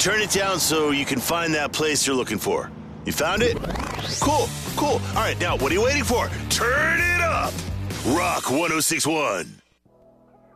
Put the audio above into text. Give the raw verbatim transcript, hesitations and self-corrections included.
turn it down so you can find that place you're looking for. You found it? Cool, cool. All right, now what are you waiting for? Turn it up. Rock one oh six point one.